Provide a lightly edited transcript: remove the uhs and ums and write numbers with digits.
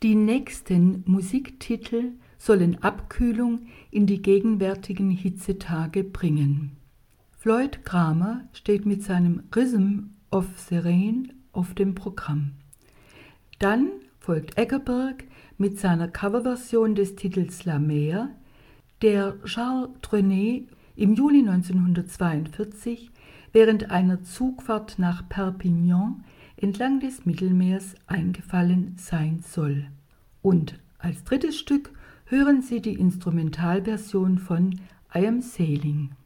Die nächsten Musiktitel sollen Abkühlung in die gegenwärtigen Hitzetage bringen. Floyd Cramer steht mit seinem Rhythm of the Rain auf dem Programm. Dann folgt Eggerberg mit seiner Coverversion des Titels La Mer, der Charles Trenet im Juli 1942 während einer Zugfahrt nach Perpignan entlang des Mittelmeers eingefallen sein soll. Und als drittes Stück hören Sie die Instrumentalversion von I Am Sailing.